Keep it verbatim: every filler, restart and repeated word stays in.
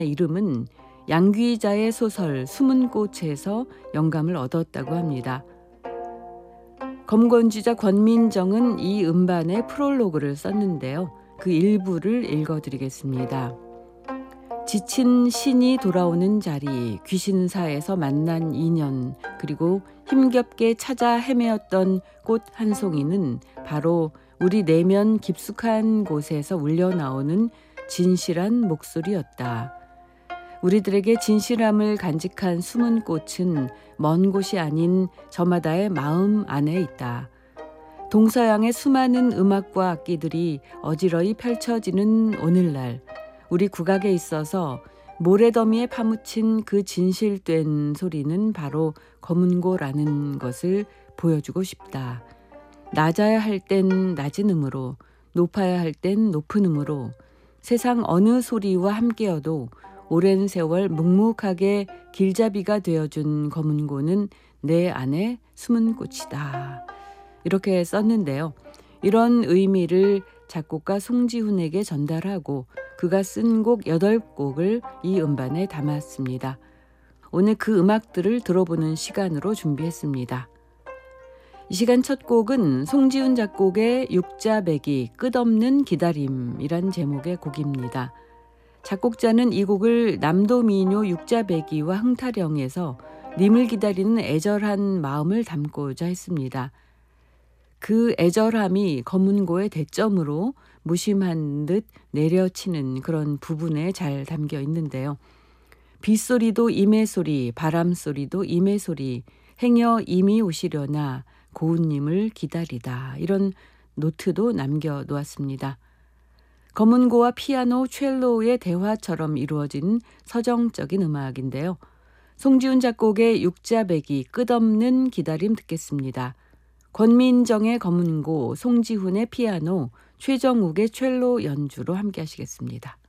이름은 양귀자의 소설 숨은 꽃에서 영감을 얻었다고 합니다. 검권주자 권민정은 이 음반에 프롤로그를 썼는데요. 그 일부를 읽어드리겠습니다. 지친 신이 돌아오는 자리, 귀신사에서 만난 인연, 그리고 힘겹게 찾아 헤매었던 꽃 한 송이는 바로 우리 내면 깊숙한 곳에서 울려나오는 진실한 목소리였다. 우리들에게 진실함을 간직한 숨은 꽃은 먼 곳이 아닌 저마다의 마음 안에 있다. 동서양의 수많은 음악과 악기들이 어지러이 펼쳐지는 오늘날, 우리 국악에 있어서 모래더미에 파묻힌 그 진실된 소리는 바로 검은고라는 것을 보여주고 싶다. 낮아야 할 땐 낮은 음으로, 높아야 할 땐 높은 음으로, 세상 어느 소리와 함께여도 오랜 세월 묵묵하게 길잡이가 되어준 검은고는 내 안에 숨은 꽃이다. 이렇게 썼는데요. 이런 의미를 작곡가 송지훈에게 전달하고 그가 쓴 곡 여덟 곡을 이 음반에 담았습니다. 오늘 그 음악들을 들어보는 시간으로 준비했습니다. 이 시간 첫 곡은 송지훈 작곡의 육자배기 끝없는 기다림이란 제목의 곡입니다. 작곡자는 이 곡을 남도민요 육자배기와 흥타령에서 님을 기다리는 애절한 마음을 담고자 했습니다. 그 애절함이 검은고의 대점으로 무심한 듯 내려치는 그런 부분에 잘 담겨 있는데요. 빗소리도 임의소리, 바람소리도 임의소리, 행여 임이 오시려나 고운님을 기다리다. 이런 노트도 남겨놓았습니다. 검은고와 피아노, 첼로의 대화처럼 이루어진 서정적인 음악인데요. 송지훈 작곡의 육자배기 끝없는 기다림 듣겠습니다. 권민정의 검은고, 송지훈의 피아노, 최정욱의 첼로 연주로 함께 하시겠습니다.